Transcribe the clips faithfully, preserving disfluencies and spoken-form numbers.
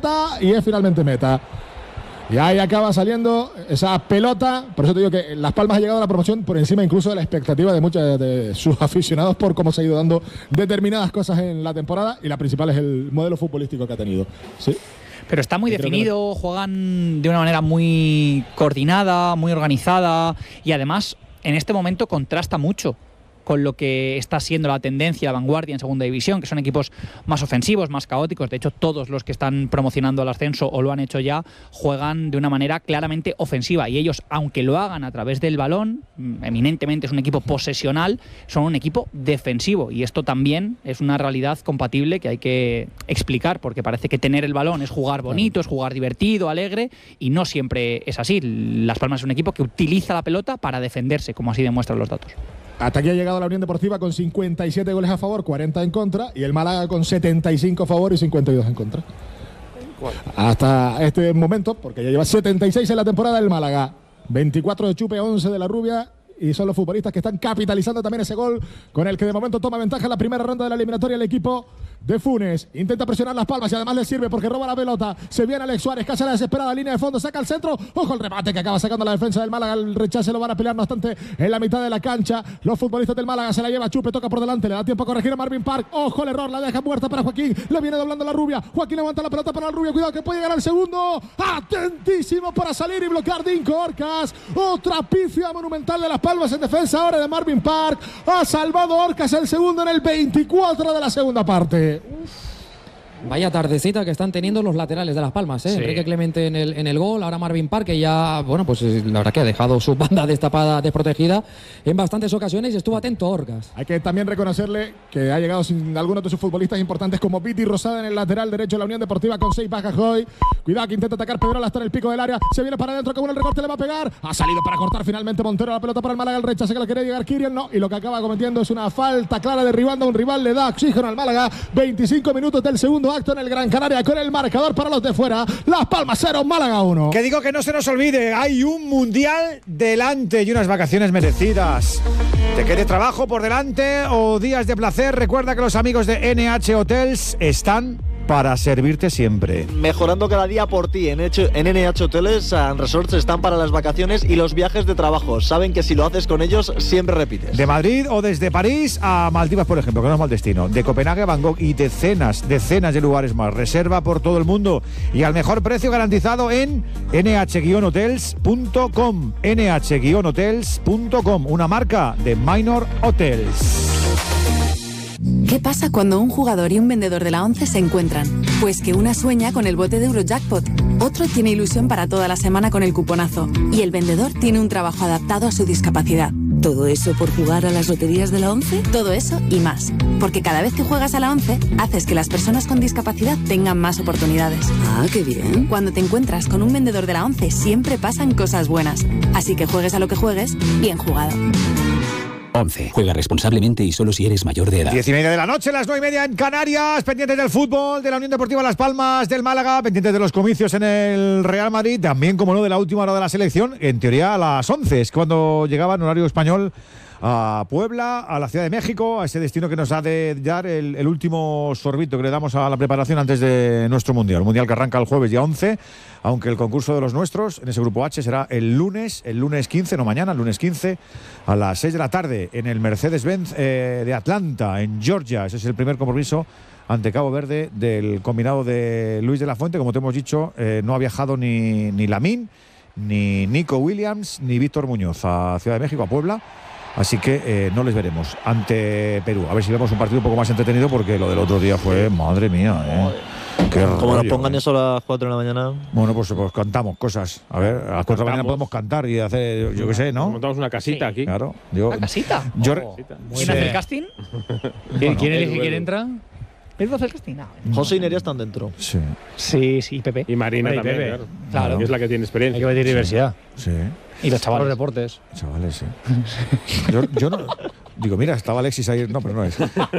remata y es finalmente meta. Y ahí acaba saliendo esa pelota. Por eso te digo que Las Palmas ha llegado a la promoción por encima incluso de la expectativa de muchos de sus aficionados por cómo se ha ido dando determinadas cosas en la temporada, y la principal es el modelo futbolístico que ha tenido. Sí. Pero está muy definido, juegan de una manera muy coordinada, muy organizada, y además en este momento contrasta mucho con lo que está siendo la tendencia, la vanguardia en segunda división, que son equipos más ofensivos, más caóticos. De hecho, todos los que están promocionando al ascenso o lo han hecho ya, juegan de una manera claramente ofensiva, y ellos, aunque lo hagan a través del balón, eminentemente es un equipo posesional, son un equipo defensivo, y esto también es una realidad compatible que hay que explicar, porque parece que tener el balón es jugar bonito, es jugar divertido, alegre, y no siempre es así. Las Palmas es un equipo que utiliza la pelota para defenderse, como así demuestran los datos. Hasta aquí ha llegado la Unión Deportiva con cincuenta y siete goles a favor, cuarenta en contra, y el Málaga con setenta y cinco a favor y cincuenta y dos en contra. Hasta este momento, porque ya lleva setenta y seis en la temporada el Málaga, veinticuatro de Chupe, once de la Rubia, y son los futbolistas que están capitalizando también ese gol con el que de momento toma ventaja en la primera ronda de la eliminatoria el equipo de Funes. Intenta presionar Las Palmas y además le sirve porque roba la pelota. Se viene Alex Suárez, casi a la desesperada línea de fondo, saca el centro. Ojo el remate que acaba sacando la defensa del Málaga. El rechace lo van a pelear, no obstante, en la mitad de la cancha. Los futbolistas del Málaga se la lleva Chupe, toca por delante, le da tiempo a corregir a Marvin Park. Ojo el error, la deja muerta para Joaquín. Le viene doblando la Rubia. Joaquín levanta la pelota para el Rubia. Cuidado que puede llegar al segundo. Atentísimo para salir y bloquear Dinko Orcas. Otra pifia monumental de Las Palmas en defensa ahora de Marvin Park. Ha salvado Orcas el segundo en el veinticuatro de la segunda parte. Uf. Vaya tardecita que están teniendo los laterales de Las Palmas, ¿eh? Sí. Enrique Clemente en el, en el gol, ahora Marvin Park, que ya, bueno, pues la verdad que ha dejado su banda destapada, desprotegida en bastantes ocasiones, y estuvo atento a Orcas. Hay que también reconocerle que ha llegado sin algunos de sus futbolistas importantes, como Viti Rosada en el lateral derecho de la Unión Deportiva con seis bajas hoy. Cuidado que intenta atacar Pedrola hasta en el pico del área, se viene para adentro, que bueno el recorte, le va a pegar, ha salido para cortar finalmente Montero, la pelota para el Málaga, el rechace que le quería llegar Kirian, no, y lo que acaba cometiendo es una falta clara, derribando a un rival, le da oxígeno al Málaga. Veinticinco minutos del segundo acto en el Gran Canaria con el marcador para los de fuera. Las Palmas cero, Málaga uno. Que digo que no se nos olvide, hay un mundial delante y unas vacaciones merecidas. ¿Te quede trabajo por delante o días de placer? Recuerda que los amigos de N H Hotels están para servirte siempre. Mejorando cada día por ti. En, hecho, en N H Hoteles and Resorts están para las vacaciones y los viajes de trabajo. Saben que si lo haces con ellos, siempre repites. De Madrid o desde París a Maldivas, por ejemplo, que no es mal destino. De Copenhague a Bangkok y decenas, decenas de lugares más. Reserva por todo el mundo y al mejor precio garantizado en ene hache guion hotels punto com. ene hache guion hotels punto com, una marca de Minor Hotels. ¿Qué pasa cuando un jugador y un vendedor de la ONCE se encuentran? Pues que una sueña con el bote de Eurojackpot, otro tiene ilusión para toda la semana con el cuponazo y el vendedor tiene un trabajo adaptado a su discapacidad. ¿Todo eso por jugar a las loterías de la ONCE? Todo eso y más. Porque cada vez que juegas a la ONCE, haces que las personas con discapacidad tengan más oportunidades. Ah, qué bien. Cuando te encuentras con un vendedor de la ONCE, siempre pasan cosas buenas. Así que juegues a lo que juegues, bien jugado. once. Juega responsablemente y solo si eres mayor de edad. Diez y media de la noche, las nueve y media en Canarias, pendientes del fútbol, de la Unión Deportiva Las Palmas, del Málaga, pendientes de los comicios en el Real Madrid, también, como no, de la última hora de la selección, en teoría a las once, es cuando llegaba en horario español a Puebla, a la Ciudad de México, a ese destino que nos ha de dar el, el último sorbito que le damos a la preparación antes de nuestro Mundial. Un Mundial que arranca el jueves día once, aunque el concurso de los nuestros en ese grupo H será el lunes, el lunes quince, no mañana, el lunes quince, a las seis de la tarde en el Mercedes-Benz eh, de Atlanta, en Georgia. Ese es el primer compromiso ante Cabo Verde del combinado de Luis de la Fuente. Como te hemos dicho, eh, no ha viajado ni, ni Lamine, ni Nico Williams, ni Víctor Muñoz a Ciudad de México, a Puebla. Así que eh, no les veremos ante Perú. A ver si vemos un partido un poco más entretenido, porque lo del otro día fue, madre mía, ¿eh? Qué Como rollo, nos pongan ¿eh? eso a las cuatro de la mañana. Bueno, pues, pues cantamos cosas. A ver, a las cuatro de la mañana podemos cantar y hacer, yo qué sé, ¿no? Montamos una casita Sí. aquí. Claro. Yo, ¿Una casita? Yo, Oh. ¿Quién sí. hace el casting? ¿Quién, Bueno, ¿quién elige Edu, quién Edu. entra? ¿Pedro hace el casting? No. José y Nerea están dentro. Sí, Sí, sí, Pepe. Y Marina Hombre, y también, Pepe. claro. Claro. Que es la que tiene Hay experiencia. que meter diversidad. sí. Y los Los chavales. deportes. Chavales, sí. Yo, yo no. Digo, mira, estaba Alexis ahí. No, pero no es.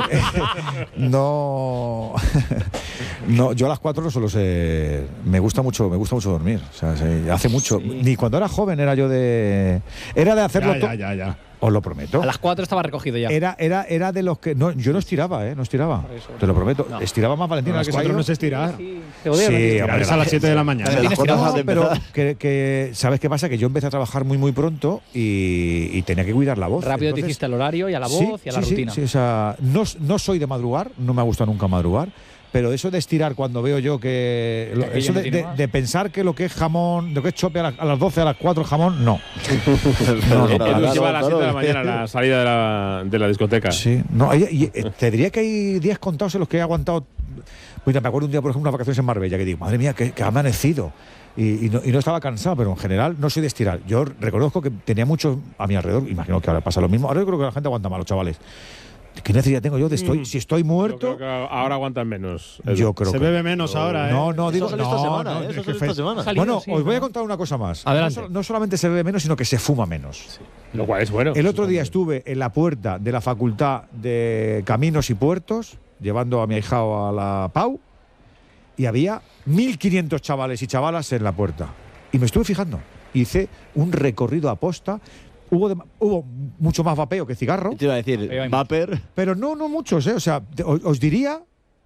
No. No, yo a las cuatro no solo sé. Me gusta mucho, me gusta mucho dormir. O sea, se- hace mucho. Sí. Ni cuando era joven era yo de. Era de hacerlo Ya, todo. ya, ya, ya. Os lo prometo. A las cuatro estaba recogido ya. Era, era, era de los que. No, yo no estiraba, ¿eh? No estiraba. Te lo prometo. No. Estiraba más Valentín. A las cuatro no se estirar. Sí, sí, sí hombre, a las siete de la mañana. No, pero que, que, ¿sabes qué pasa? Que yo empecé a trabajar muy, muy pronto y, y tenía que cuidar la voz. Rápido Entonces, te hiciste el horario y a la voz sí, y a la sí, rutina. Sí, sí, o sea, no, no soy de madrugar, no me ha gustado nunca madrugar. Pero eso de estirar cuando veo yo que. Lo, eso de, de, de pensar que lo que es jamón, lo que es chope a, la, a las doce, a las cuatro jamón, no. no, no Edu lleva a las siete de la mañana la salida de la, de la discoteca. Sí, no, y, y, te diría que hay días contados en los que he aguantado. Mira, me acuerdo un día, por ejemplo, unas vacaciones en Marbella, que digo, madre mía, que, que ha amanecido. Y, y, no, y no estaba cansado, pero en general no soy de estirar. Yo reconozco que tenía muchos a mi alrededor, imagino que ahora pasa lo mismo. Ahora yo creo que la gente aguanta más, los chavales. ¿Qué necesidad tengo yo de estoy? Mm. Si estoy muerto. Yo creo que ahora aguantan menos. Edu. Yo creo Se que bebe menos no, ahora, ¿eh? No, no, digo. Eso No, esta semana, no, ¿eh? Eso es que esta semana. Salido, bueno, sí, os voy ¿no? a contar una cosa más. Adelante. No, no solamente se bebe menos, sino que se fuma menos. Sí. Lo cual es bueno. El otro día estuve en la puerta de la Facultad de Caminos y Puertos, llevando a mi ahijado a la P A U, y había mil quinientos chavales y chavalas en la puerta. Y me estuve fijando. Hice un recorrido a posta. Hubo, de, hubo mucho más vapeo que cigarro. Te iba a decir, vapor. Pero no, no muchos, ¿eh? O sea, te, os, os diría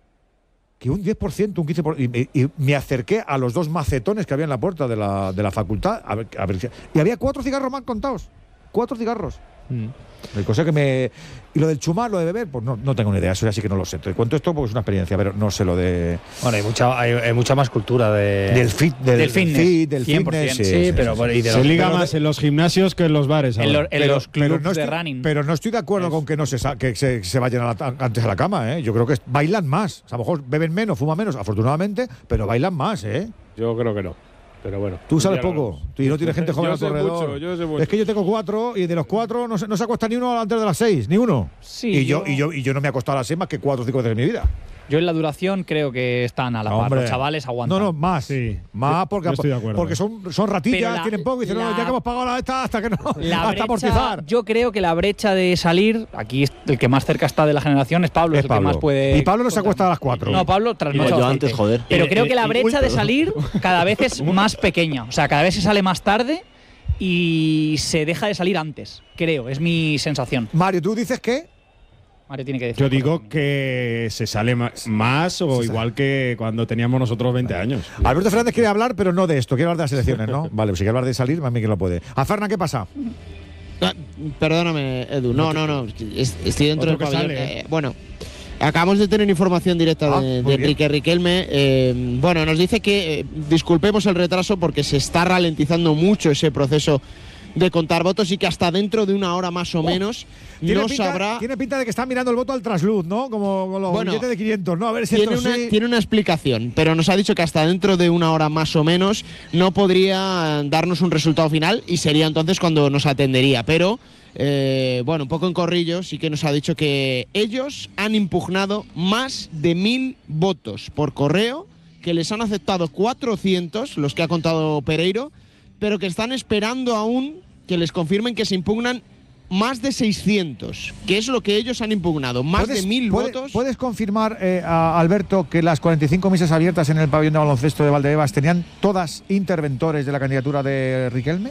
que un diez por ciento, un quince por ciento. Y, y me acerqué a los dos macetones que había en la puerta de la, de la facultad. A ver, a ver, y había cuatro cigarros más contados. Cuatro cigarros. Mm. Cosa que me. Y lo del chumar, lo de beber, pues no, no tengo ni idea, eso ya sí que no lo sé. Te cuento esto porque es una experiencia, pero no sé lo de. Bueno, hay mucha, hay, hay mucha más cultura de. Del fit, del, del fitness. Fit, del fitness. Sí, sí, sí, pero. sí, sí. Y de se los, liga pero más de, en los gimnasios que en los bares. En, lo, en pero, los clubs pero no de estoy, running. Pero no estoy de acuerdo es. con que no se, que se, se vayan a la, antes a la cama, ¿eh? Yo creo que bailan más. O sea, a lo mejor beben menos, fuman menos, afortunadamente, pero bailan más, ¿eh? Yo creo que no. Pero bueno. Tú sabes poco. Tú no tienes gente joven yo a tu alrededor. Mucho, yo sé mucho. Es que yo tengo cuatro y de los cuatro no se, no se acuesta ni uno antes de las seis, ni uno. Sí. Y yo, yo, y yo, y yo no me he acostado a las seis más que cuatro o cinco veces en mi vida. Yo en la duración creo que están a la par. Los chavales aguantan. No, no, más. Sí. Más porque, yo estoy de acuerdo, porque son, son ratillas, la, tienen poco y dicen, la, no, ya que hemos pagado la esta hasta que no. La hasta brecha, amortizar. Yo creo que la brecha de salir, aquí el que más cerca está de la generación es Pablo, es, es el Pablo. que más puede. Y Pablo no se acuesta a las cuatro. No, Pablo trasnocha. Yo antes, joder. Pero creo que la brecha de salir cada vez es más pequeña. O sea, cada vez se sale más tarde y se deja de salir antes. Creo, es mi sensación. Mario, ¿tú dices qué? Mario tiene que decir. Yo digo que se sale más, más o se igual que cuando teníamos nosotros veinte años. Alberto Fernández quiere hablar, pero no de esto, quiere hablar de las elecciones, ¿no? Vale, pues si quiere hablar de salir, más bien que lo puede. A Fernan, ¿qué pasa? Ah, perdóname, Edu. No, no, no. Estoy dentro del pabellón. Sale, ¿eh? Bueno, acabamos de tener información directa ah, de, de Enrique Riquelme. Eh, bueno, nos dice que eh, disculpemos el retraso porque se está ralentizando mucho ese proceso de contar votos y que hasta dentro de una hora más o oh, menos no pinta, sabrá. Tiene pinta de que están mirando el voto al trasluz, ¿no? Como con los bueno, billetes de quinientos, ¿no? A ver si tiene, esto una, sí. tiene una explicación, pero nos ha dicho que hasta dentro de una hora más o menos no podría darnos un resultado final y sería entonces cuando nos atendería. Pero, eh, bueno, un poco en corrillo, sí que nos ha dicho que ellos han impugnado más de mil votos por correo, que les han aceptado cuatrocientos, los que ha contado Pereiro, pero que están esperando aún que les confirmen que se impugnan más de seiscientos, que es lo que ellos han impugnado, más de mil puede, votos. ¿Puedes confirmar, eh, a Alberto, que las cuarenta y cinco mesas abiertas en el pabellón de baloncesto de Valdebebas tenían todas interventores de la candidatura de Riquelme?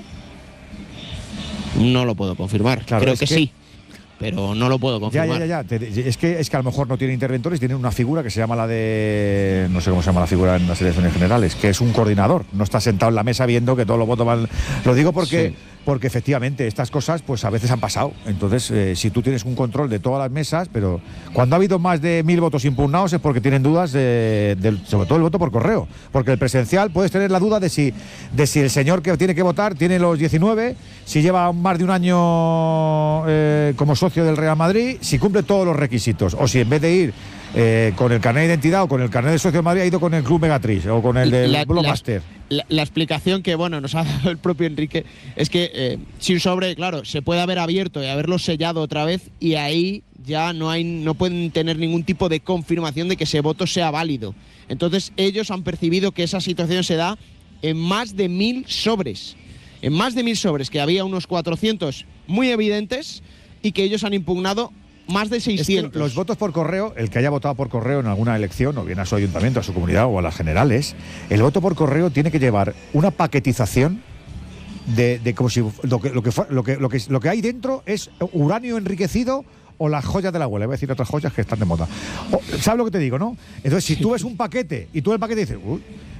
No lo puedo confirmar, claro, creo que, que sí. Pero no lo puedo confirmar. Ya, ya, ya, ya. Es que, es que a lo mejor no tiene interventores, tienen una figura que se llama la de. No sé cómo se llama la figura en las elecciones generales, que es un coordinador. No está sentado en la mesa viendo que todos los votos van. Lo digo porque. Sí. Porque efectivamente estas cosas pues a veces han pasado. Entonces, eh, si tú tienes un control de todas las mesas, pero cuando ha habido más de mil votos impugnados es porque tienen dudas, de, de, sobre todo el voto por correo. Porque el presencial puedes tener la duda de si, de si el señor que tiene que votar tiene los diecinueve, si lleva más de un año eh, como socio del Real Madrid, si cumple todos los requisitos, o si en vez de ir eh, con el carnet de identidad o con el carnet de socio de Madrid ha ido con el Club Megatriz o con el del Blockbuster. La, la explicación que, bueno, nos ha dado el propio Enrique es que eh, si un sobre, claro, se puede haber abierto y haberlo sellado otra vez y ahí ya no hay, no pueden tener ningún tipo de confirmación de que ese voto sea válido. Entonces ellos han percibido que esa situación se da en más de mil sobres. En más de mil sobres, que había unos cuatrocientos muy evidentes y que ellos han impugnado más de seiscientos. Es que los votos por correo, el que haya votado por correo en alguna elección, o bien a su ayuntamiento, a su comunidad o a las generales, el voto por correo tiene que llevar una paquetización de, de como si lo que, lo, que, lo, que, lo, que, lo que hay dentro es uranio enriquecido o las joyas de la abuela. Voy a decir otras joyas que están de moda. O, ¿sabes lo que te digo, no? Entonces, si tú ves un paquete y tú el paquete dices, uy,